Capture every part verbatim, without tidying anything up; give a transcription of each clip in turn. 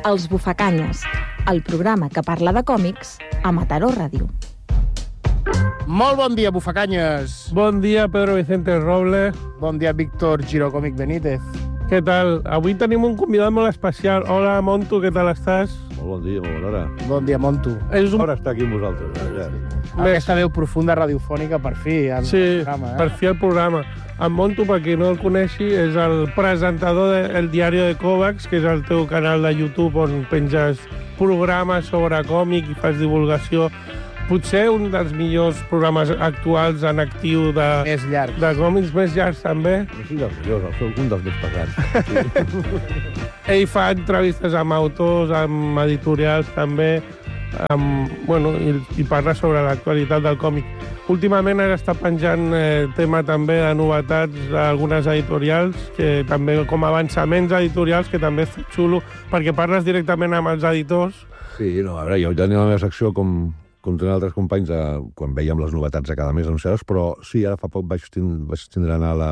Els Bufacanyes, el programa que parla de còmics a Mataró Ràdio. Molt bon dia, Bufacanyes. Bon dia, Pedro Vicente Robles. Bon dia, Víctor Girocòmic Benítez. Què tal? Avui tenim un convidat molt especial. Hola, Montu, què tal estàs? Molt bon dia, molt bona hora. Bon dia, Montu. És un... Ara està aquí amb vosaltres. Eh? Ja. Aquesta veu profunda radiofònica, per fi, al sí, programa. Eh? per fi el programa. En Montu, per qui no el coneixi, és el presentador del Diari de Kovacs, que és el teu canal de YouTube on penges programes sobre còmic i fas divulgació. Potser un dels millors programes actuals en actiu de, Més llarg. de còmics, més llargs també. No sigui dels millors, soc un dels més pesats. Ell fa entrevistes amb autors, amb editorials també, amb, bueno, i, i parla sobre l'actualitat del còmic. Últimament ara està penjant eh, tema també de novetats d'algunes editorials, que també com avançaments editorials, que també és xulo, perquè parles directament amb els editors. Sí, no, a veure, jo tenia la meva secció com, com tenen altres companys eh, quan veiem les novetats a cada mes anunciades, però sí, ara fa poc vaig, tind, vaig tindre anar a la,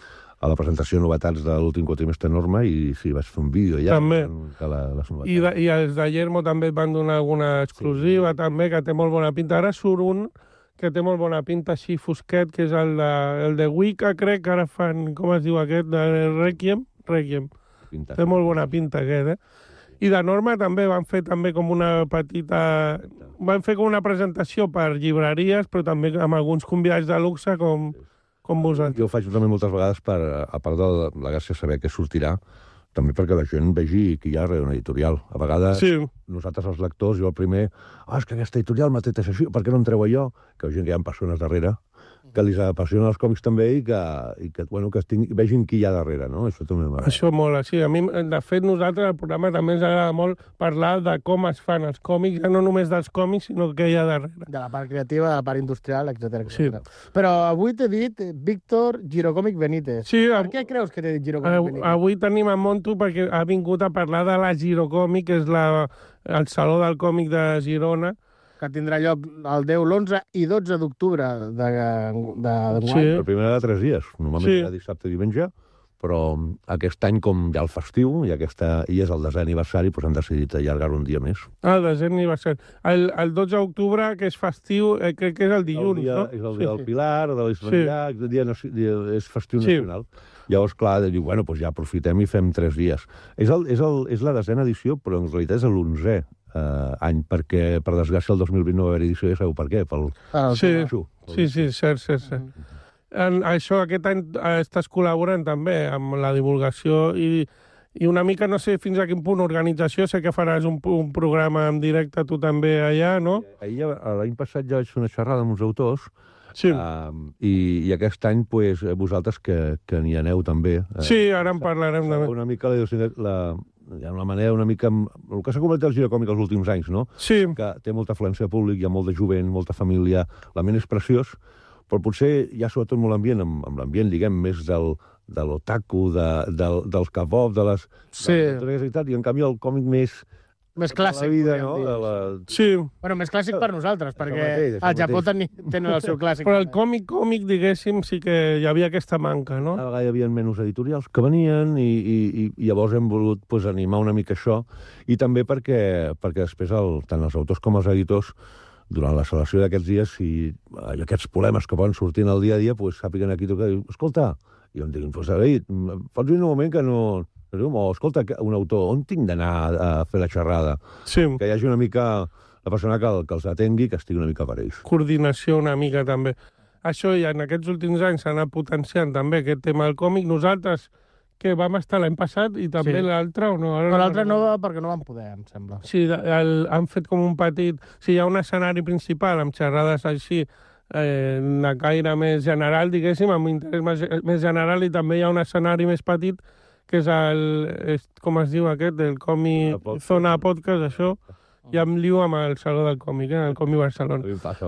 a la presentació de novetats de l'últim quatrimestre Norma i sí, vaig fer un vídeo ja. També. De la, les novetats. I, de, I els de Yermo també et van donar alguna exclusiva, sí. també, que té molt bona pinta. Ara surt un que té molt bona pinta així fosquet, que és el de, el de Wicca, crec, que ara fan, com es diu aquest, de Requiem? Requiem. Pinta. Té molt bona pinta aquest, eh? I de Norma també van fer també com una petita... Van fer com una presentació per llibreries, però també amb alguns convidats de luxe com, com vosaltres. Jo ho faig també moltes vegades per, a part de la gràcia saber què sortirà, també perquè la gent vegi que hi ha una editorial. A vegades, sí. nosaltres els lectors, jo el primer, ah, és que aquesta editorial m'ha tret això, per què no en treu allò? Que veiem que hi ha persones darrere que li apassionen els còmics també i que, i que, bueno, que estigui, vegin qui hi ha darrere, no? Això també m'agrada. Això mola, sí. A mi, de fet, nosaltres al programa també ens agrada molt parlar de com es fan els còmics, ja no només dels còmics, sinó què hi ha darrere. De la part creativa, de la part industrial, etcètera. Sí. Però avui t'he dit Víctor Girocòmic Benítez. Sí, per què creus que t'he dit Girocòmic Benítez? Avui tenim en Montu perquè ha vingut a parlar de la Girocòmic, que és la, el Saló del Còmic de Girona, que tindrà lloc el deu, l'onze i dotze d'octubre d'enguany. De, sí. La primera de tres dies. Normalment sí. era dissabte i diumenge, però aquest any, com hi ha el festiu, i, aquesta, i és el desè aniversari, doncs han decidit allargar un dia més. Ah, el desè aniversari. El, el dotze d'octubre, que és festiu, eh, crec que és el dilluns, el dia, no? És el dia sí. del Pilar, de l'Islamia, sí. el dia, dia, és festiu sí. nacional. Llavors, clar, diu, bueno, doncs ja aprofitem i fem tres dies. És, el, és, el, és la desena edició, però en realitat és l'onzè uh, any, perquè, per desgràcia, el dos mil vint no va haver edició, ja sabeu per què? Pel... Ah, sí. Xu, sí, sí, cert, cert, cert. Mm-hmm. En això, aquest any estàs col·laborant també amb la divulgació i, i una mica, no sé fins a quin punt, organització, sé que faràs un, un programa en directe tu també allà, no? L'any passat ja vaig fer una xerrada amb uns autors, sí. uh, i, i aquest any, pues, vosaltres que, que n'hi aneu també. Uh, sí, ara en parlarem també. Una mica la, la, hi ha una manera una mica... El que s'ha convertit el girocòmic els últims anys, no? Sí. Que té molta afluència de públic, hi ha molt de jovent, molta família, l'ambient és preciós, però potser hi ha sobretot molt ambient, amb, amb l'ambient, diguem, més del, de l'otaku, de, del, dels K-pop, de les... Sí. De, de, i en canvi el còmic més... Més clàssic, la vida, no? De la... Sí. Bueno, més clàssic per nosaltres, perquè mateix, al Japó tenen, tenen el seu clàssic. Però el còmic, còmic, diguéssim, sí que hi havia aquesta manca, no? A vegades hi havia menys editorials que venien i, i, i llavors hem volgut pues, animar una mica això i també perquè, perquè després el, tant els autors com els editors durant la selecció d'aquests dies, si aquests problemes que poden sortir en el dia a dia, pues, sàpiguen aquí trucar i dir, escolta, i em diguin, pues, ei, pots dir un moment que no... O, escolta, un autor, on tinc d'anar a fer la xerrada? Sí. Que hi hagi una mica la persona que, que els atengui, que estigui una mica per ells. Coordinació una mica, també. Això, ja en aquests últims anys s'ha anat potenciant també aquest tema del còmic. Nosaltres, que vam estar l'any passat, i també sí. l'altre, o no? Però l'altre no, perquè no vam poder, em sembla. Sí, el, han fet com un petit... Sí, hi ha un escenari principal amb xerrades així, eh, de caire més general, diguéssim, amb interès més, més general, i també hi ha un escenari més petit, que és el... És, com es diu aquest? El còmic... Podcast. Zona Podcast, això. Ja em lio amb el Saló del Còmic, eh? El Còmic Barcelona.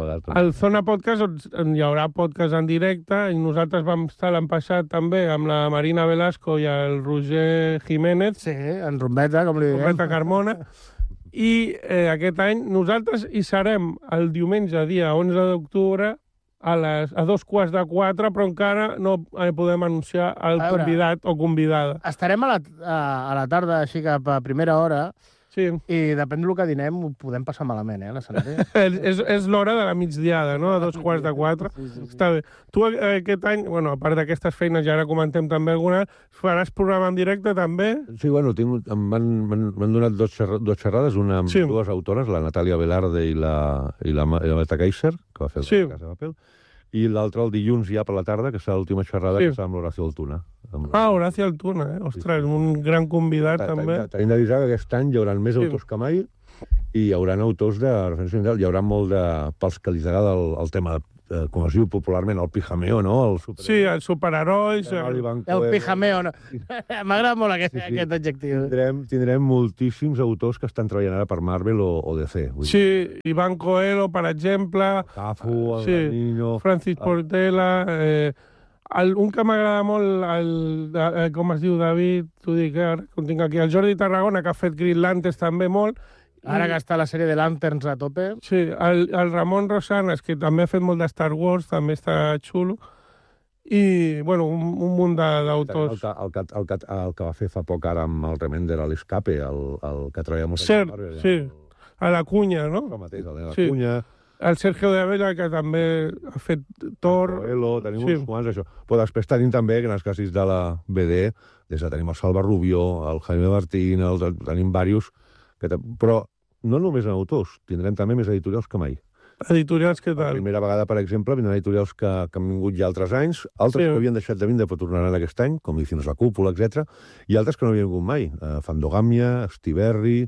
El Zona Podcast, on hi haurà podcast en directe, i nosaltres vam estar l'any passat també amb la Marina Velasco i el Roger Jiménez. Sí, en Rumbeta, com li diguem. Rumbeta Carmona. I eh, aquest any nosaltres hi serem el diumenge, dia onze d'octubre, a, les, a dos quarts de quatre, però encara no eh, podem anunciar el veure, convidat o convidada. Estarem a la, a, a la tarda, així cap a primera hora, Sí. I depèn del que dinem, ho podem passar malament, eh, l'escenari. és és, és l'hora de la migdiada, no? A dos quarts de quatre. Sí, sí, sí. Està bé. Tu eh, aquest any, bueno, a part d'aquestes feines, ja ara comentem també alguna, faràs programa en directe també? Sí, bueno, tinc, em van, m'han m'han donat dos, xerra, dos xerrades, una amb Sí. dues autores, la Natàlia Velarde i la, i la, Ma- i la Marta Kaiser, que va fer el Sí. Casa de Papel, i l'altre el dilluns ja per la tarda, que serà l'última xerrada, Sí. que serà amb l'Horacio Altuna. Amb... Ah, Horacio Altuna, eh? Ostres, un gran convidat Ta- ta- també. ta- Tenim d'avisar que aquest any hi haurà més Sí. autors que mai i hi haurà autors de referència mundial. Hi haurà molt de... pels que li agrada el, el tema, eh, com es diu popularment, el pijameo, no? El super... Sí, els superherois... El, eh, El pijameo, no? M'agrada molt aquest, Sí, sí. aquest adjectiu. Tindrem, tindrem moltíssims autors que estan treballant ara per Marvel o, o D C. Vull dir, Sí, Iván Coelho, per exemple, Cafu, el Sí. Niño... Francis Portela... Eh, el, un que m'agrada molt, el, eh, com es diu, David, t'ho dic eh, ara, que ho tinc aquí, el Jordi Tarragona, que ha fet Green Lanterns també molt. Ara que està la sèrie de Lanterns a tope. Sí, el, el Ramon Rosanes, que també ha fet molt de Star Wars, també està xulo. I, bueno, un, un munt de- El d'autors. que, el, que, el, que, el que va fer fa poc ara amb el Remender a l'Escape, el, el que treballa amb... Cert, Marvel, sí. el- A la Cunya, no? El mateix, el de la Sí. Cunya, El Sergio de Avella, que també ha fet Thor. Coelho, tenim Sí. uns quants, això. Però després tenim també, que en els casos de la B D, des de tenim el Salva Rubió, el Jaime Martín, el, tenim diversos, que, te- però no només en autors, tindrem també més editorials que mai. Editorials, què Per tal? primera vegada, per exemple, vindran editorials que, que han vingut ja altres anys, altres Sí. que havien deixat de vindre però tornaran aquest any, com Dicinos la Cúpula, etcètera, i altres que no havien vingut mai. Uh, Fandogàmia, Estiberri,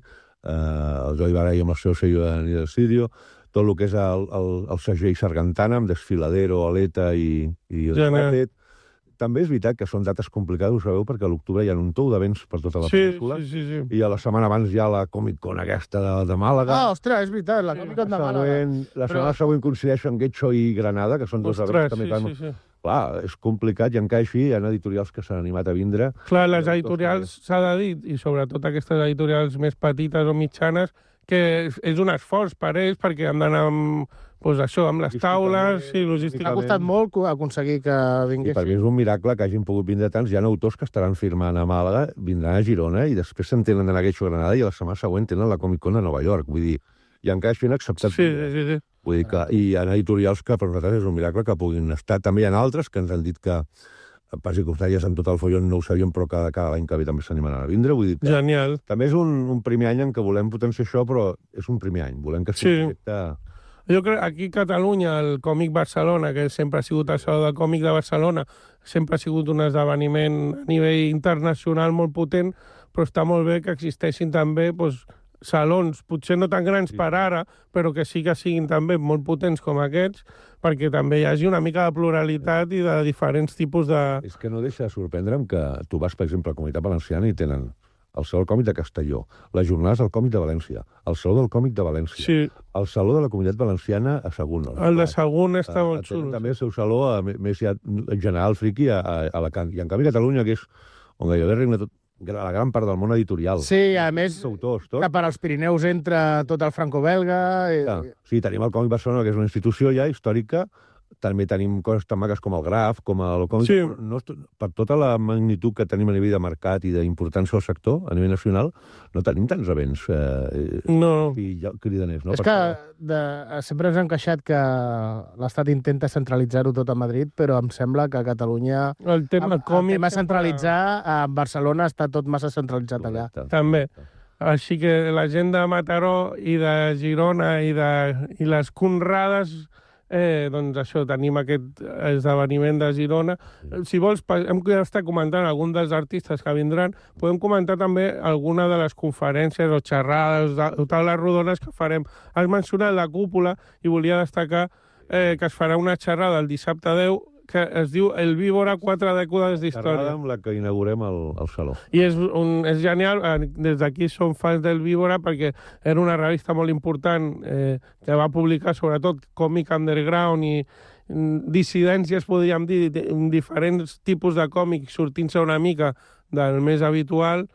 uh, el Joy Baray amb el seu sello de Nida Sirio, tot el que és el, el, el segell Sargantana, amb Desfiladero, Aleta i, i Genial. Desfatet. També és veritat que són dates complicades, ho sabeu, perquè a l'octubre hi ha un tou d'events per tota la Sí, península, sí, sí, sí. i a la setmana abans hi ha la Comic-Con aquesta de, de Màlaga. Ah, ostres, és veritat, la Comic Con de La Màlaga. següent, la setmana Però- següent coincideix amb Getxo i Granada, que són dos Ostres, events també sí, tan... sí, sí. Clar, és complicat, i encara així hi ha editorials que s'han animat a vindre. Clar, les Hi ha editorials, s'ha de dir, i sobretot aquestes editorials més petites o mitjanes, que és, és un esforç per ells, perquè han d'anar amb, doncs això, amb les taules, sí, M'ha logísticament. costat molt co- aconseguir que I per vinguessin. mi és un miracle que hagin pogut vindre tants. Hi ha autors que estaran firmant a Màlaga, vindran a Girona, i després s'entenen d'anar a Getxo a Granada, i la setmana següent tenen la Comic-Con a Nova York. Vull dir, i encara així han acceptat... Sí, sí, sí, sí. Vull dir que hi ha editorials que per nosaltres és un miracle que puguin estar. També hi ha altres que ens han dit que per circumstàncies amb tot el follon no ho sabíem, però cada, cada l'any que ve també s'animaran a vindre. Vull dir que Genial. també és un, un primer any en què volem potenciar això, però és un primer any. Volem que sigui Sí. un projecte... Jo crec que aquí a Catalunya, el Còmic Barcelona, que sempre ha sigut el Saló del Còmic de Barcelona, sempre ha sigut un esdeveniment a nivell internacional molt potent, però està molt bé que existeixin també doncs, salons, potser no tan grans Sí. per ara, però que sí que siguin també molt potents com aquests, perquè també hi hagi una mica de pluralitat i de diferents tipus de... És que no deixa de sorprendre'm que tu vas, per exemple, a la Comunitat Valenciana i tenen el Saló del Còmic de Castelló, les jornades del Còmic de València, el Saló del Còmic de València, Sí, el Saló de la Comunitat Valenciana a Sagunt. el de Sagunt està Eh, molt tenen xulo. també el seu saló, a, més ja, en general, friqui, a, a Alacant. I en canvi Catalunya, que és on gairebé regna tot, la gran part del món editorial. Sí, a més, Els autors, tot. que per als Pirineus entra tot el franco-belga... I... Ja. Sí, tenim el Còmic Barcelona, que és una institució ja històrica, també tenim coses tan maques com el Graf, com el Còmic... Sí. No, per tota la magnitud que tenim a nivell de mercat i d'importància al sector, a nivell nacional, no tenim tants events eh, No, i ja, cridaners. No? És Per que tant, de, sempre ens han queixat que l'Estat intenta centralitzar-ho tot a Madrid, però em sembla que a Catalunya el tema el, còmic... el tema sempre- centralitzar a Barcelona està tot massa centralitzat allà. correcte. També. Així que la gent de Mataró i de Girona i, de, i les Conrades, eh, doncs això, tenim aquest esdeveniment de Girona. Si vols, pa- hem estat comentant algun dels artistes que vindran, podem comentar també alguna de les conferències o xerrades o taules rodones que farem. Has mencionat la cúpula i volia destacar eh, que es farà una xerrada el dissabte deu que es diu El Víbora, quatre dècades Xerrada d'història. amb la que inaugurem el, el saló. I és, un, és genial, eh, des d'aquí som fans del Víbora perquè era una revista molt important eh, que va publicar sobretot còmic underground i mm, dissidències, podríem dir, de- diferents tipus de còmic sortint-se una mica del més habitual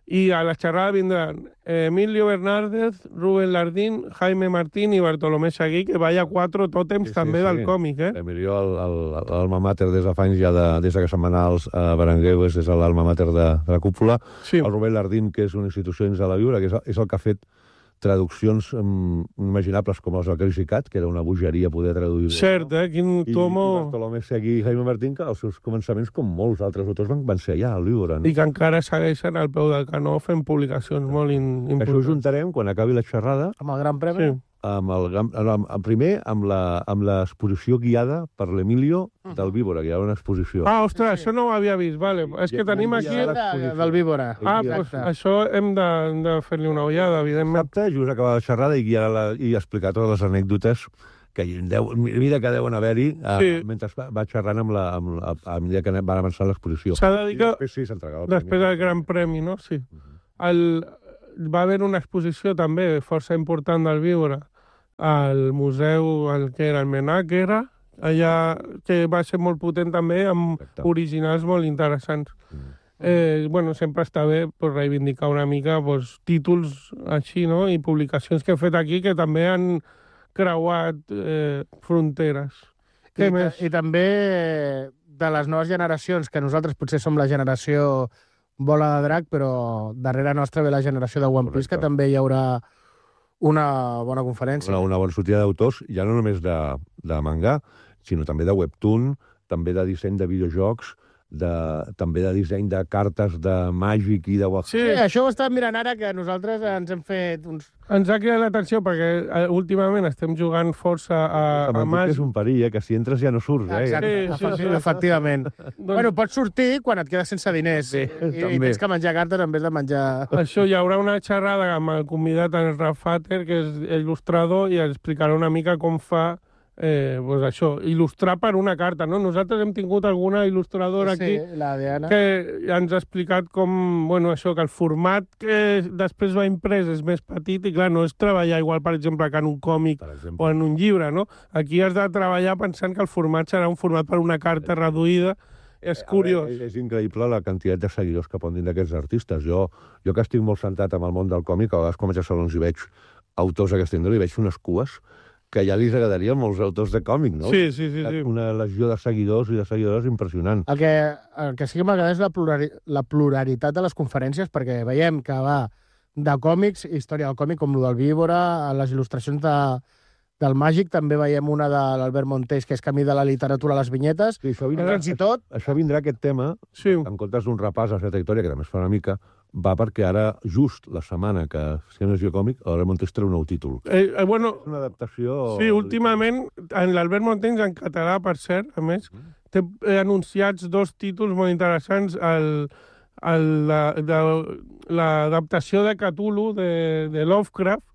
I a la xerrada vindran Emilio Bernárdez, Rubén Lardín, Jaime Martín i Bartolomé Seguí, que vaya quatre tòtems Sí, sí, també sí. del còmic, eh? Emilio, l'alma mater des de fa anys, ja de, des de que se'n va anar als a Berenguer, és l'alma mater de, de la cúpula. Sí. El Rubén Lardín, que és una institució dins de la Viure, que és, és el que ha fet traduccions um, imaginables com els del Crisicat, que era una bogeria poder traduir. Cert, eh? Quin I, tomo... I Bartolomé Seguí i Jaime Martín, que els seus començaments, com molts altres autors, van, van ser allà, al Viure. No? I que encara segueixen al peu del canó fent publicacions molt in, Això ho importants. juntarem, quan acabi la xerrada, Amb el Gran Premi? Sí. amb el, amb, amb, primer amb la- amb l'exposició guiada per l'Emilio del Víbora, que hi ha una exposició. Ah, ostres, això no ho havia vist, vale. És que Ja- tenim ja- aquí... ja- De, del Víbora. Ah, Ja- doncs això hem de, hem de fer-li una ullada, evidentment. Dissabte, just acabar la xerrada i, guiar la, i explicar totes les anècdotes que hi deu, mira que deuen haver-hi eh, Sí. mentre va, va xerrant amb la, amb, la, a mesura que van avançant l'exposició. S'ha de dir I que després sí, s'entregava el després del Gran Premi, no? Sí. El, va haver una exposició també força important del Víbora al museu, el que era el Menac, era, allà, que va ser molt potent també, amb Exacte. originals molt interessants. Mm. Eh, bueno, sempre està bé pues, reivindicar una mica pues, títols així, no? I publicacions que he fet aquí que també han creuat eh, fronteres. Què I, més? I també de les noves generacions, que nosaltres potser som la generació bola de drac, però darrere nostra ve la generació de One Piece, Correcte. que també hi haurà una bona conferència. Una, una bona sortida d'autors, ja no només de, de manga, sinó també de webtoon, també de disseny de videojocs, de, també de disseny de cartes de Magic i de Warhammer. Sí, Sí, això ho estàvem mirant ara, que nosaltres ens hem fet uns... ens ha cridat l'atenció perquè eh, últimament estem jugant força a, a M'han dit que Magic. és un perill, eh? Que si entres ja no surts, eh? Exacte, Sí, sí, efecti- sí. efectivament. Doncs, Bueno, pots sortir quan et quedes sense diners. I, i també. tens que menjar cartes en vez de menjar... això, hi haurà una xerrada amb el convidat, en Rafater, que és il·lustrador, i explicarà una mica com fa eh, pues això, il·lustrar per una carta, no? Nosaltres hem tingut alguna il·lustradora aquí Sí, la Diana. que ja ens ha explicat com, bueno, això, que el format que després va imprès és més petit i, clar, no és treballar igual, per exemple, que en un còmic Per o exemple. en un llibre, no? Aquí has de treballar pensant que el format serà un format per una carta reduïda. És curiós. És, és increïble la quantitat de seguidors que poden tenir d'aquests artistes. Jo, jo que estic molt centrat amb el món del còmic, a vegades quan vaig a salons i veig autors d'aquesta índole, i veig unes cues que ja li agradaria a molts autors de còmic, no? Sí, sí, sí, sí. Una legió de seguidors i de seguidores impressionant. El que, el que sí que m'agrada és la, plurali la pluralitat de les conferències, perquè veiem que va de còmics, història del còmic, com el del Víbora, a les il·lustracions de, del Màgic, també veiem una de l'Albert Montés, que és Camí de la literatura a les vinyetes, Sí, això i vindrà, fins i tot... això vindrà aquest tema, Sí. en comptes d'un repàs a la trajectòria, que també es fa una mica, va perquè ara, just la setmana que si no és jo còmic, l'Albert Montés treu un nou títol. Eh, eh, bueno, És una adaptació... sí, últimament, en l'Albert Montens, en català, per cert, a més, té eh, anunciats dos títols molt interessants. El, el, la, de, l'adaptació de Cthulhu, de, de Lovecraft,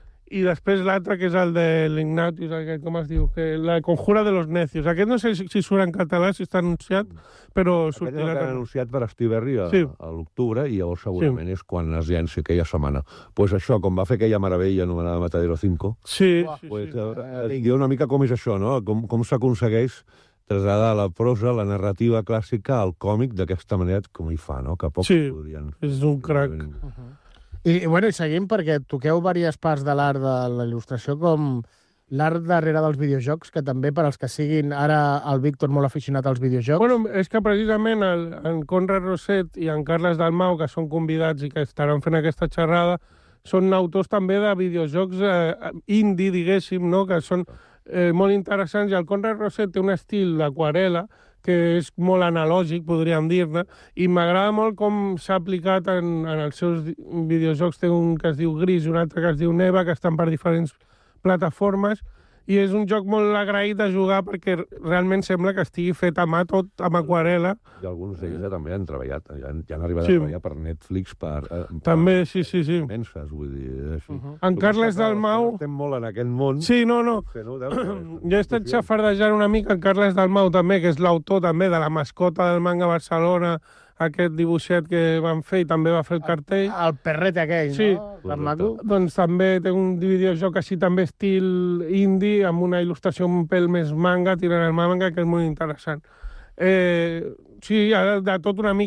i després l'altre, que és el de l'Ignatius, aquest, com es diu? Que la conjura de los necios. Aquest no sé si, si surt en català, si està anunciat, però Aquest és el sortirà que han també. anunciat per Steve Berry a, Sí. a l'octubre, i llavors segurament és quan es llenci aquella setmana. Pues això, com va fer aquella meravella anomenada Matadero cinco, Sí, Uah, sí, pues, sí. eh, et diu una mica com és això, no? Com, com s'aconsegueix traslladar la prosa, la narrativa clàssica al còmic d'aquesta manera com hi fa, no? Que pocs Sí, podrien... és un crac. I, i, bueno, i seguim perquè toqueu diverses parts de l'art de la il·lustració, com l'art darrere dels videojocs, que també per als que siguin ara el Víctor molt aficionat als videojocs. Bueno, és que precisament el, en Conrad Roset i en Carles Dalmau, que són convidats i que estaran fent aquesta xerrada, són autors també de videojocs eh, indie, diguéssim, no? Que són eh, molt interessants. I el Conrad Roset té un estil d'aquarel·la que és molt analògic, podríem dir-ne, i m'agrada molt com s'ha aplicat en, en els seus di- videojocs. Té un que es diu Gris i un altre que es diu Neva, que estan per diferents plataformes, i és un joc molt agraït de jugar perquè realment sembla que estigui fet a mà, tot amb aquarel·la. I alguns d'ells ja també han treballat, ja han, ja han arribat Sí. a treballar per Netflix, per... Eh, per També, sí, sí, sí. immenses, vull dir, és així. Mhm. En Carles Dalmau... Estem molt en aquest món. Sí, no, no. Que no Deus, Jo he estat xafardejant una mica en Carles Dalmau també, que és l'autor també de la mascota del Manga Barcelona, aquest dibuixet que van fer i també va fer el cartell. El perrete aquell, Sí. no? Tan maco. Doncs també té un videojoc així també estil indie, amb una il·lustració un pèl més manga, tirant el manga, que és molt interessant. Eh, sí, de, de tot una mica.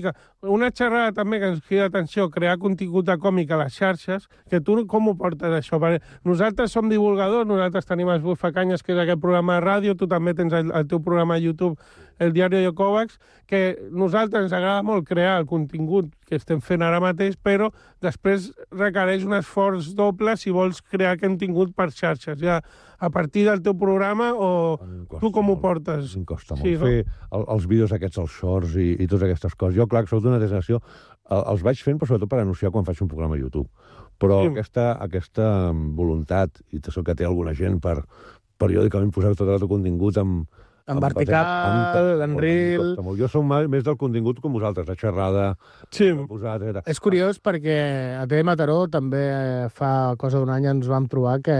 una xerrada també que ens crida atenció, crear contingut de còmic a les xarxes, que tu com ho portes, això? Perquè nosaltres som divulgadors, nosaltres tenim els Bufacanyes, que és aquest programa de ràdio, tu també tens el, el teu programa a YouTube, el Diario de Kovacs, que nosaltres ens agrada molt crear el contingut que estem fent ara mateix, però després requereix un esforç doble si vols crear contingut per xarxes. Ja a partir del teu programa o tu com ho portes? Em costa molt sí, no? fer el, els vídeos aquests, els shorts i, i totes aquestes coses. Jo, clar, que sóc d'una desgràcia, els vaig fent, però sobretot per anunciar quan faig un programa a YouTube. Però sí. aquesta, aquesta voluntat, i això que té alguna gent per periòdicament posar tot el teu contingut amb... En vertical, en reel... Jo som més del contingut com vosaltres, la xerrada... Sí. Posat, etcètera. És curiós perquè a T V Mataró també fa cosa d'un any ens vam trobar que,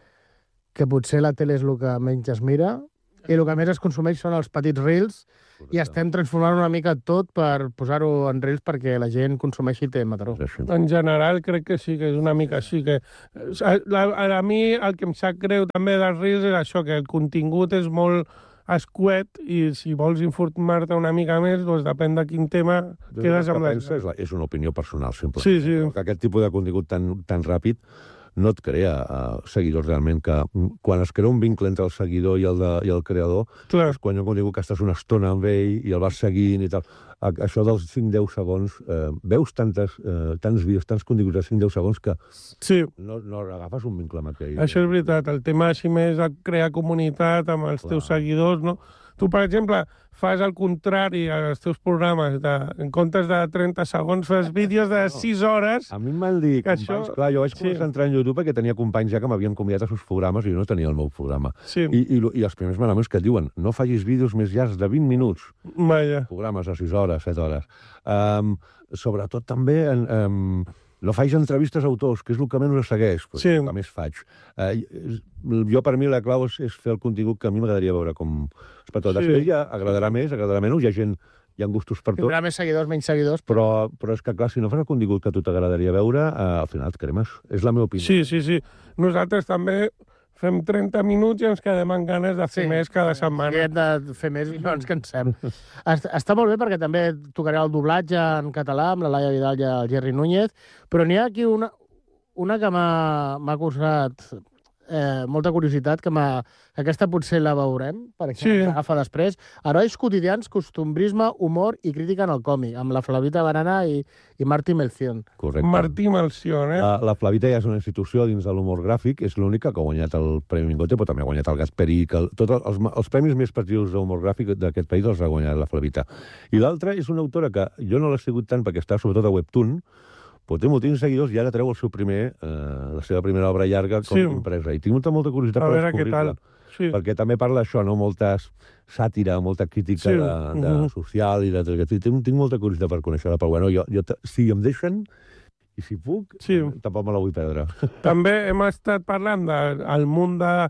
que potser la tele és el que menys es mira i el que més es consumeix són els petits reels. Correcte. I estem transformant una mica tot per posar-ho en reels perquè la gent consumeixi T V Mataró. En general crec que sí, que és una mica així. Que... A, a, a mi el que em sap greu també dels reels és això, que el contingut és molt escuet i si vols informar-te una mica més, doncs depèn de quin tema quedes amb la... És, la... és una opinió personal, simplement. Sí, sí. Que aquest tipus de contingut tan, tan ràpid no et crea uh, seguidors realment, que quan es crea un vincle entre el seguidor i el, de, i el creador, clar. És quan jo dic que estàs una estona amb ell i el vas seguint i tal. Això dels cinc a deu segons, eh, veus tantes, eh, tants vídeos, tants continguts de cinc a deu segons que sí. no, no agafes un vincle amb aquell. Això és veritat, el tema així més de crear comunitat amb els clar. Teus seguidors, no? Tu, per exemple, fas el contrari als teus programes. De, en comptes de trenta segons, fas vídeos de sis hores. A mi m'han dit, companys, això... clar, jo vaig començar sí. a entrar en YouTube perquè tenia companys ja que m'havien convidat als seus programes i jo no tenia el meu programa. Sí. I, i, I els primers manaments que et diuen, no facis vídeos més llargs de vint minuts. Vaja. Programes de sis hores, set hores. Um, sobretot també... En, um, no faig entrevistes a autors, que és el que menys segueix, però sí. el que més faig. Uh, jo, per mi, la clau és, és fer el contingut que a mi m'agradaria veure com... Per tot. Sí. Després ja agradarà més, agradarà menys, hi ha gent... Hi ha gustos per tot. Tindrà més seguidors, menys seguidors. Però, però és que, clar, si no fas el contingut que a tu t'agradaria veure, uh, al final et cremes. És la meva opinió. Sí, sí, sí. Nosaltres també fem trenta minuts i ens quedem amb ganes de fer sí. més cada setmana. Sí, hem de fer més i no ens cansem. Està molt bé perquè també tocaré el doblatge en català amb la Laia Vidal i el Jerry Núñez, però n'hi ha aquí una, una que m'ha causat eh, molta curiositat, que aquesta potser la veurem, perquè sí. Agafa després. Herois quotidians, costumbrisme, humor i crítica en el còmic, amb la Flavita Barana i, i Martí Melcion. Correcte. Martí Melcion, eh? La, la Flavita ja és una institució dins de l'humor gràfic, és l'única que ha guanyat el Premi Mingote, però també ha guanyat el Gasperic, el, tots els, els premis més prestigios d'humor gràfic d'aquest país els ha guanyat la Flavita. I l'altra és una autora que jo no l'he sigut tant perquè està sobretot a Webtoon, però té moltíssims seguidors i ara treu el seu primer, eh, la seva primera obra llarga com sí. impresa. I tinc molta, molta curiositat a per descobrir-la. Sí. Perquè també parla d'això, no? Molta sàtira, molta crítica sí. de, de uh -huh. social i de... Tinc, tinc molta curiositat per conèixer-la, però bueno, jo, jo si em deixen i si puc, sí. tampoc me la vull perdre. També hem estat parlant del món de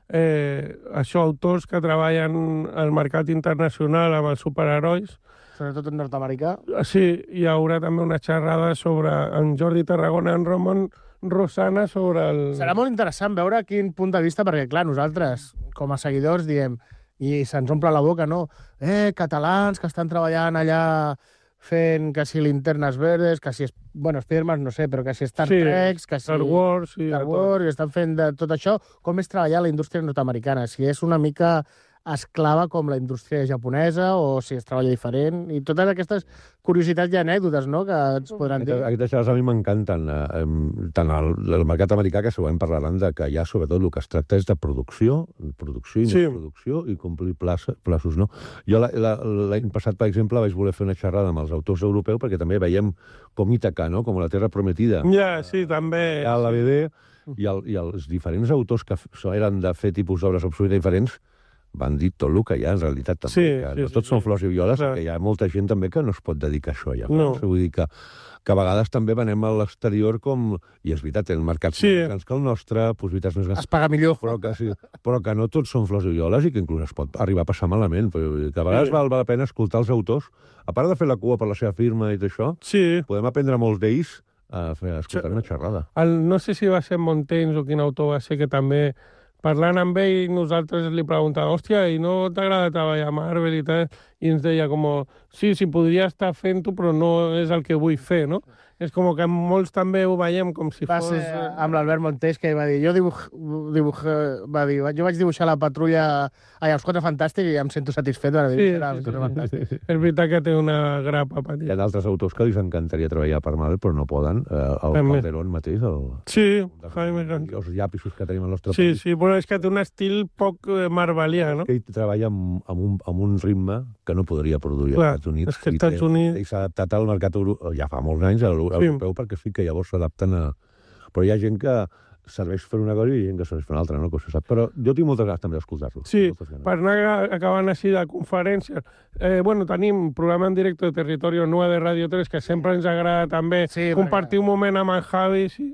eh, això, autors que treballen al mercat internacional amb els superherois, sobretot en nord-americà. Sí, hi haurà també una xerrada sobre en Jordi Tarragona, en Roman Rosana, sobre el... Serà molt interessant veure quin punt de vista, perquè, clar, nosaltres, com a seguidors, diem, i se'ns omple la boca, no? Eh, catalans que estan treballant allà fent que si linternes verdes, que si... Bueno, Spiderman no sé, però que si Star sí, Trek, que si... Star Wars... Sí, Star Wars, i estan fent de tot això. Com és treballar a la indústria nord-americana? Si és una mica esclava com la indústria japonesa o si es treballa diferent, i totes aquestes curiositats i anècdotes, no?, que ens podran dir. Aquestes xerrades a mi m'encanten, eh, tant el, el mercat americà, que segurament parlaran de que ja sobretot el que es tracta és de producció, producció i sí. producció i complir plaça, plaços, no? Jo l'any passat, per exemple, vaig voler fer una xerrada amb els autors europeus perquè també veiem com Ítaca, no?, com La Terra Prometida. Ja, sí, també. A la B D, i, el, i els diferents autors que eren de fer tipus d'obres absolutament diferents van dir tot el que hi ha, en realitat, també. Sí, que sí, no tots sí, són sí. flors i violes, Clar. que hi ha molta gent també que no es pot dedicar a això ja. No. Vull dir que, que a vegades també venem a l'exterior com... I és veritat, en mercats sí. més grans que el nostre, possibilitats més grans... Es paga millor. Però que, sí, però que no tots són flors i violes i que inclús es pot arribar a passar malament. Però que a vegades sí. val, val la pena escoltar els autors. A part de fer la cua per la seva firma i tot això, sí. podem aprendre molts d'ells a, fer, a escoltar una xerrada. El, no sé si va ser Montaigne o quin autor va ser que també... parlant amb ell, nosaltres li preguntàvem, hòstia, i no t'agrada treballar a Marvel i tal? I ens deia com, sí, sí, podria estar fent-ho, però no és el que vull fer, no? És com que molts també ho veiem com si va fos... ser amb l'Albert Montés, que va dir, jo dibuj, dibuj, va dir, jo vaig dibuixar la patrulla, ai, els Quatre Fantàstics, i em sento satisfet de dibuixar Sí, els Quatre Fantàstics. És veritat que té una grapa Hi petita. ha d'altres autors que els encantaria treballar per Marvel, però no poden. Eh, el També. Calderón mateix, el... Sí, dels- Jaime Cant- els llapisos que tenim al nostre Sí, país. sí, però és que té un estil poc eh, marvelià, no? Que ell treballa amb, amb, un, amb un ritme que no podria produir Clar, als Estats Units. és que i Estats té- Units- Ell s'ha adaptat al mercat euro, ja fa molts anys, a l'euro- Sí. europeu, perquè sí que llavors s'adapten a... Però hi ha gent que serveix fer una cosa i hi ha gent que serveix fer una altra, no? Que ho sap. Però jo tinc moltes ganes també d'escoltar-lo. Sí, Moltes ganes. per anar acabant així de conferències. Eh, bueno, tenim programa en directe de Territorio nou de Radio tres, que sempre ens agrada també Sí, compartir perquè- un moment amb el Javi, sí.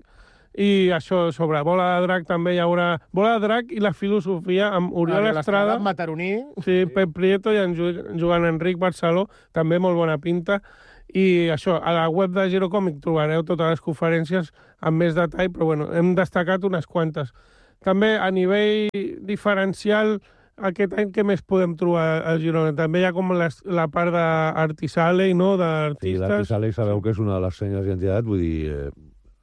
I això, sobre Bola de Drac també hi haurà... Bola de Drac i la filosofia amb Oriol Estrada, Mataroní. sí, Pep Prieto i en Ju- Joan Enric Barceló, també molt bona pinta. I això, a la web de Girocòmic trobareu totes les conferències amb més detall, però bueno, hem destacat unes quantes. També a nivell diferencial, aquest any què més podem trobar a Girona? També hi ha com les, la part d'Artisale, no?, Sí, d'artistes. l'Artisale sabeu que és una de les senyes d'identitat, vull dir, eh,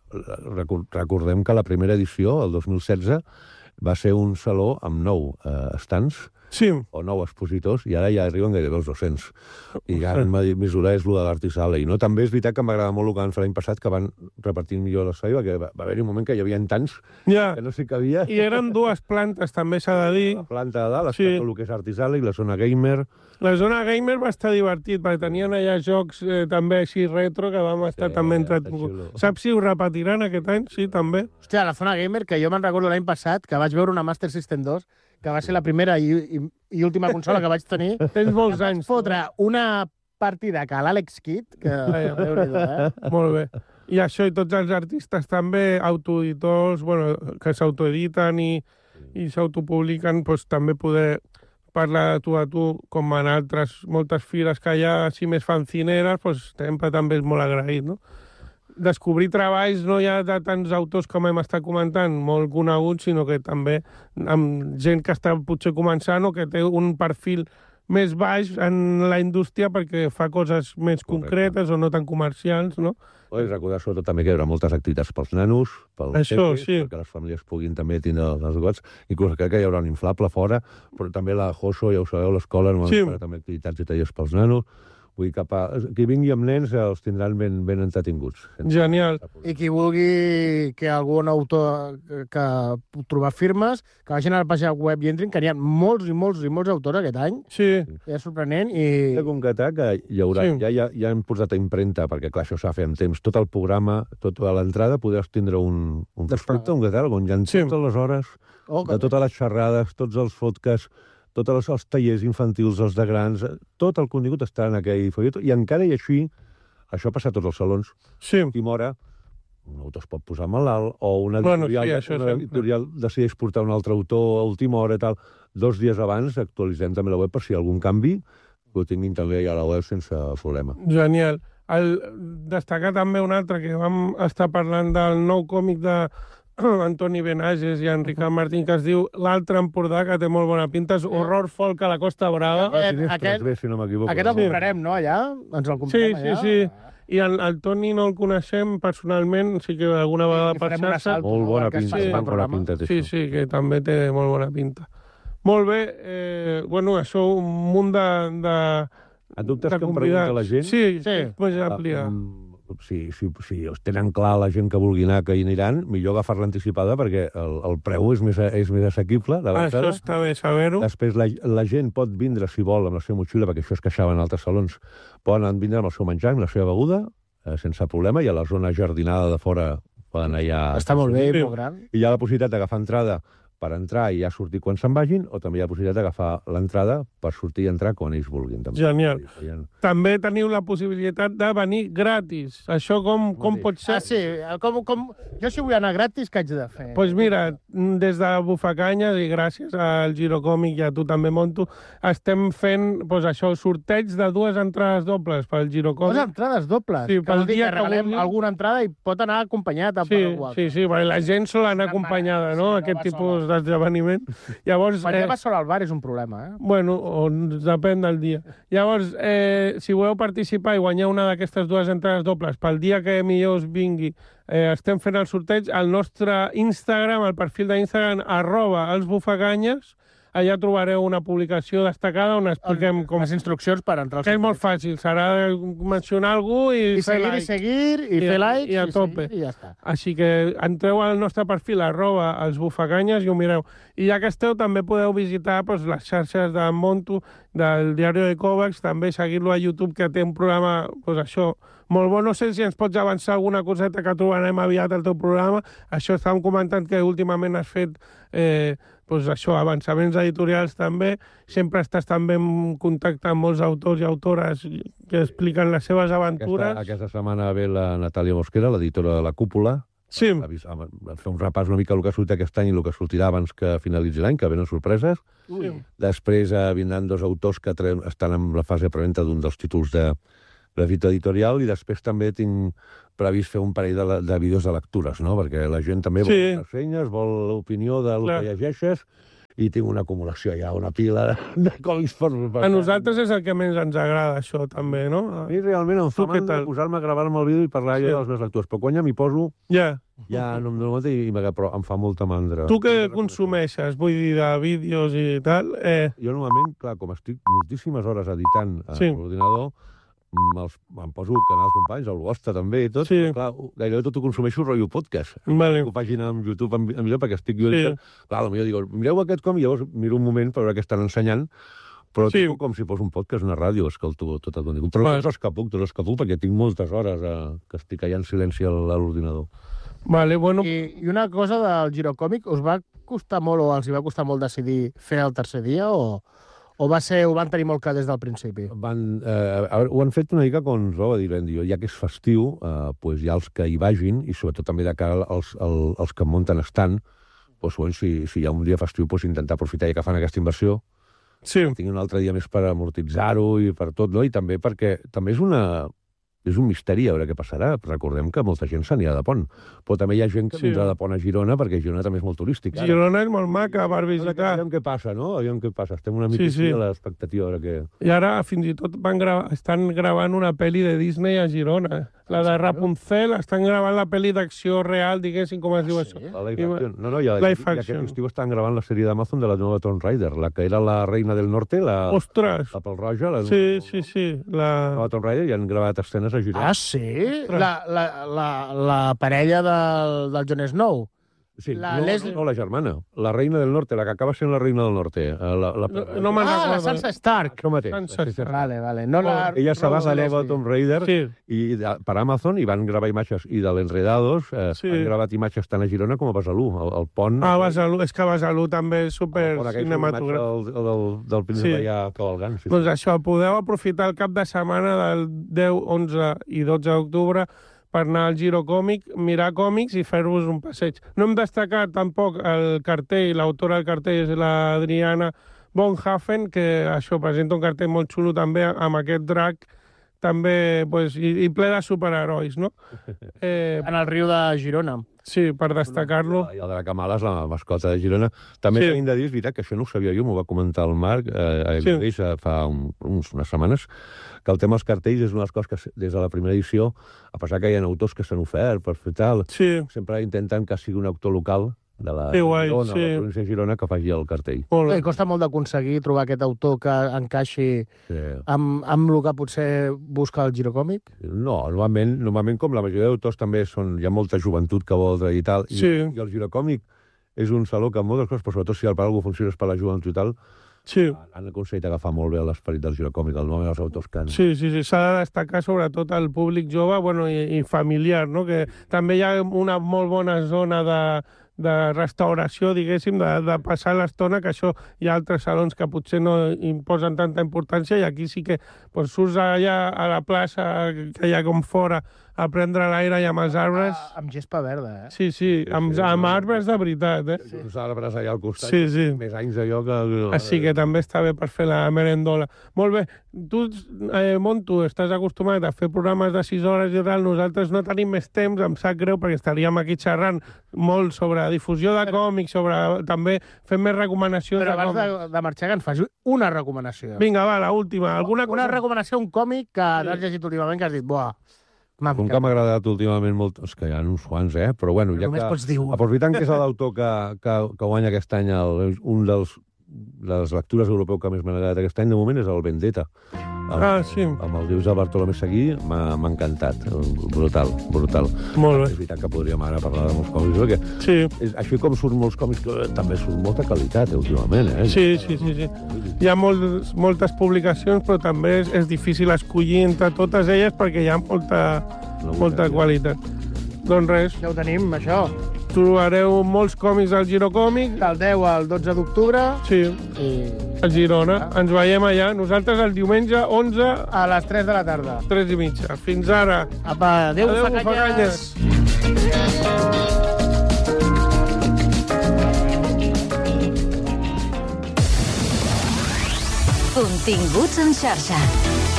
recor- recordem que la primera edició, el dos mil setze, va ser un saló amb nou eh, estants, Sí, o nou expositors, i ara ja arriben gairebé els dos-cents. I Ostres. gran mesura és el de l'Artisale. I no, també és veritat que m'agrada molt el que van fer l'any passat, que van repartir millor l'espai, perquè va, va haver-hi un moment que hi havia tants ja. que no s'hi cabia. I eren dues plantes, també s'ha de dir. La planta de dalt, Sí. sí. el que és Artisale i la zona gamer. La zona gamer va estar divertit, perquè tenien allà jocs eh, també així retro, que vam estar Sí, també està entretinguts. xulo. Saps si ho repetiran aquest any? Sí, també. Hòstia, la zona gamer, que jo me'n recordo l'any passat, que vaig veure una Master System dos, que va ser la primera i, i, i última consola que vaig tenir. Tens molts Vaig anys. fotre una partida que l'Àlex Kidd, que... Déu-n'hi-do, eh? Molt bé. I això, i tots els artistes també, autoeditors, bueno, que s'autoediten i, i s'autopubliquen, doncs, també poder parlar de tu a tu, com en altres moltes fires que hi ha així més fancineres, doncs, sempre també és molt agraït, no? Descobrir treballs no hi ha de tants autors com hem estat comentant, molt coneguts, sinó que també amb gent que està potser començant o que té un perfil més baix en la indústria perquè fa coses més Correcte. concretes o no tan comercials, no? Oh, I recordar sobretot també que hi haurà moltes activitats pels nanos, pels Això, peques, sí. perquè les famílies puguin també tindre els gots. Inclús crec que hi haurà un inflable fora, però també la Joso, ja ho sabeu, l'escola normalment Sí. farà també activitats i tallers pels nanos. Vull dir, cap a... qui vingui amb nens els tindran ben, ben entretinguts. Genial. I qui vulgui que algun autor que, que trobar firmes, que vagin a la pàgina web i entrin, que n'hi ha molts i molts i molts autors aquest any. Sí, És sorprenent i... He de concretar que hi haurà, Sí. sí. ja, ja, ja hem posat a impremta, perquè clar, això s'ha de fer amb temps, tot el programa, tota l'entrada, podràs tindre un, un prospecte, un catàleg, on hi ha Sí. totes les hores, Oh, de totes les xerrades, tots els podcasts, tots els, els tallers infantils, els de grans, tot el contingut està en aquell folleto, i encara i així, això passa a tots els salons, sí. a última hora, un autor es pot posar malalt, o una Bueno, editorial, sí, això una sempre. editorial decideix portar un altre autor a última hora i tal. Dos dies abans actualitzem també la web per si hi ha algun canvi, que ho tinguin també ja a la web sense problema. Genial. El, destacar també un altre, que vam estar parlant del nou còmic de Antoni Benages i Enric Martín, que es diu L'altre Empordà, que té molt bona pinta, és horror folk a la Costa Brava. Aquest- Finestres aquest- B, si no m'equivoco. Aquest el Sí. comprarem, no, allà? Ens el Sí, comprem sí, allà? sí. I el, el Toni no el coneixem personalment, sí que alguna vegada I per farem un xarxa. assalt. Molt bona Que es pinta, faci sí, el molt bona programa. pinta té Sí, això. sí, que també té molt bona pinta. Molt bé, eh, bueno, això un munt de... de En dubtes de que em convidats. pregunta la gent? Sí, Sí. sí. Pots Ah, ampliar. mm, Si, si, si els tenen clar la gent que vulgui anar, que hi aniran, millor agafar-la anticipada perquè el, el preu és més, és més assequible. De Ah, això l'entrada. està bé saber-ho. Després la, la gent pot vindre, si vol, amb la seva motxilla, perquè això es queixava en altres salons, poden vindre amb el seu menjar, amb la seva beguda, eh, sense problema, i a la zona jardinada de fora poden anar allà... Està molt bé, Sí. molt gran. I hi ha la possibilitat d'agafar entrada per entrar i ja sortir quan se'n vagin, o també hi ha la possibilitat d'agafar l'entrada per sortir i entrar quan ells vulguin. També. Genial. Hi ha- També teniu la possibilitat de venir gratis. Això com, com Mateix. pot ser? Ah, sí. Com, com... Jo si vull anar gratis, què haig de fer? Doncs pues mira, des de Bufacanyes i gràcies al Girocòmic i a tu també, Monto, estem fent pues, això, sorteig de dues entrades dobles pel Dues Girocòmic. entrades dobles. Sí, que pel vol dir dia que que regalem vulgui. alguna entrada i pot anar acompanyat. a Sí, per algú altre. sí, sí, perquè la gent sol anar acompanyada, no? Sí, no Aquest va tipus d'esdeveniment. Llavors... Quan eh, ja vas sola al bar és un problema, eh? Bueno, o depèn del dia. Llavors, eh, si voleu participar i guanyar una d'aquestes dues entrades dobles pel dia que millor us vingui, eh, estem fent el sorteig al nostre Instagram, al perfil d'Instagram, arroba els bufaganyes. Allà trobareu una publicació destacada on expliquem com... Les instruccions per entrar al Que és molt fàcil, serà mencionar algú i, I fer seguir, like. i seguir, i, I- fer likes, i a i, tope. seguir, i ja està. Així que entreu al nostre perfil, arroba els bufaganyes, i ho mireu. I ja que esteu, també podeu visitar doncs, les xarxes de Monto, del Diari de Kovacs, també seguir-lo a YouTube, que té un programa, doncs això, molt bo. No sé si ens pots avançar alguna coseta que trobarem aviat al teu programa. Això estàvem comentant que últimament has fet eh, doncs això, avançaments editorials també. Sempre estàs també en contacte amb molts autors i autores que expliquen les seves aventures. Aquesta, aquesta setmana ve la Natàlia Mosquera, l'editora de La Cúpula, Sí, a, a, a fer un repàs una mica del que surt aquest any i el que sortirà abans que finalitzi l'any, que venen sorpreses. sí. Després eh, vindran dos autors que tre- estan en la fase de preventa d'un dels títols de, de fita editorial, i després també tinc previst fer un parell de, la- de vídeos de lectures, no? Perquè la gent també vol Sí. ressenyes, vol l'opinió del Clar. que llegeixes, i tinc una acumulació ja, una pila de, de còmics per... per A nosaltres és el que més ens agrada, això, també, no? A mi realment em Tu fa què mandra tal? posar-me a gravar-me el vídeo i parlar Sí. jo de les meves lectures, però quan ja m'hi poso, Ja. ja no em dono compte i, i m'agrada, però em fa molta mandra. Tu què consumeixes? Vull dir, de vídeos i tal? Eh, Jo normalment, clar, com estic moltíssimes hores editant a Sí. l'ordinador, me'ls, em poso canals companys, el vostre també i tot, Sí. però, clar, gairebé tot ho consumeixo rotllo podcast. vale. Una pàgina amb YouTube, em, em millor perquè estic jo... Sí. Clar, potser dic, mireu aquest com, i llavors miro un moment per veure què estan ensenyant, però Sí. sí. com si fos un podcast, una ràdio, escolto tot el contingut. Però Vale. tots els que puc, tots els que puc, perquè tinc moltes hores eh, que estic allà en silenci a l'ordinador. Vale, bueno, I, I una cosa del Girocòmic, us va costar molt o els hi va costar molt decidir fer el tercer dia o, o va ser, ho van tenir molt clar des del principi? Van, eh, a veure, ho han fet una mica com ens vau dir, ben, jo, ja que és festiu, eh, pues hi ha els que hi vagin, i sobretot també de cara als, als, als que munten estant, pues, bueno, si, si hi ha un dia festiu, pues, intentar aprofitar ja que fan aquesta inversió, sí. tinguin un altre dia més per amortitzar-ho i per tot, no? I també perquè també és una... És un misteri a veure què passarà. Recordem que molta gent s'anirà de Pont. Però també hi ha gent que Sí. vindrà de Pont a Girona, perquè Girona també és molt turístic. Ara. Girona és molt maca per visitar. Aviam què passa, no? Aviam què passa. Estem una mica Sí, sí. a l'expectativa. A veure què... I ara fins i tot van gravar, estan gravant una pel·li de Disney a Girona. La de Rapunzel, estan gravant la pel·li d'acció real, diguéssim, com es diu això. La live I- action. No, no, ja, Live ja action. aquest estiu estan gravant la sèrie d'Amazon de la nova Tomb Raider, la que era la reina del norte, la, Ostres! la pel roja, la, Sí, sí, sí. la La... nova Tomb Raider, i han gravat escenes a Girona. Ah, sí? La, la, la, la parella del, del Jon Snow. Sí, La no, Leslie- no, la germana. La reina del norte, la que acaba sent la reina del norte. eh, La, la, No, no me'n Ah, la recordo. Sansa Stark. Això mateix. Sansa Sí, sí, sí. Vale, vale. No la, Ella se va no a la la nova Leslie. Tomb Raider Sí, i de, per Amazon, i van gravar imatges, i de l'Enredados eh, Sí. han gravat imatges tant a Girona com a Besalú, el, el pont... ah, Besalú, és que Besalú també és super el pont aquell cinematogràfic. del, del, del príncipe Sí. allà cavalgant. Sí, Doncs això, podeu aprofitar el cap de setmana del deu, onze i dotze d'octubre per anar al Giro Còmic, mirar còmics i fer-vos un passeig. No hem destacat tampoc el cartell, l'autora del cartell és l'Adriana Bonhoeffer, que això presenta un cartell molt xulo també amb aquest drac també pues, i, i ple de superherois, no? Eh, En el riu de Girona. sí, per destacar-lo. I el de la Camala és la mascota de Girona. També Sí. sí. Hem de dir, és veritat, que això no ho sabia jo, m'ho va comentar el Marc eh, Sí. sí. fa un, uns, unes setmanes, que el tema dels cartells és una de les coses que des de la primera edició, a pesar que hi ha autors que s'han ofert per fer tal, Sí, sempre intenten que sigui un autor local de la, Que guai, Girona, sí. de la província de Girona, que faci el cartell. molt I bé. costa molt d'aconseguir trobar aquest autor que encaixi Sí. amb, amb el que potser busca el Girocòmic. No, normalment, normalment com la majoria d'autors també són, hi ha molta joventut que vol i tal, i, Sí. i el Girocòmic és un saló que moltes coses, però sobretot si el per algú funciona és per la joventut i tal, Sí. han aconseguit agafar molt bé l'esperit del Girocòmic, el nom dels autors que han... Sí, sí, sí. S'ha de destacar sobretot el públic jove bueno, i, i familiar, no? Que també hi ha una molt bona zona de, de restauració, diguéssim, de, de passar l'estona, que això hi ha altres salons que potser no imposen tanta importància i aquí sí que pues, surts allà a la plaça que hi ha com fora a prendre l'aire i amb els arbres. Ah, amb gespa verda, eh? Sí, sí, amb, amb arbres de veritat, eh? Sí. Els arbres allà al costat. Sí, sí. Més anys allò que... Així que també està bé per fer la merendola. Molt bé. Tu, eh, Montu, estàs acostumat a fer programes de sis hores i tal. Nosaltres no tenim més temps, em sap greu, perquè estaríem aquí xerrant molt sobre difusió de còmics, sobre també fent més recomanacions Però de abans còmics. de, de marxar, que ens faci una recomanació. Vinga, va, la última. Alguna Una cosa... recomanació, un còmic que Sí. has llegit últimament que has dit, buah, m'ha Un que m'ha agradat últimament molt... És que hi ha uns quants, eh? Però bueno, ja Només que... pots dir un. Aprofitant que és l'autor que, que, que guanya aquest any el, un dels de les lectures europeus que més m'ha agradat aquest any, de moment, és el Vendetta. Amb, Ah, sí. amb el dius de Bartolomé Seguí m'ha encantat. Brutal, brutal. Molt bé. És veritat que podríem ara parlar de molts còmics, perquè Sí. és, així com surten molts còmics, que també surt molta qualitat, eh, últimament, eh? Sí, sí, sí, sí. Hi ha molts, moltes publicacions, però també és, és difícil escollir entre totes elles perquè hi ha molta, molta qualitat. Doncs res, Ja ho tenim, això. trobareu molts còmics al Girocòmic. Del deu al dotze d'octubre. Sí, I a Girona. Ens veiem allà. Nosaltres el diumenge onze a les tres de la tarda. tres i mitja. Fins ara. Apa, adéu, Adéu, facanyes. Continguts en xarxa.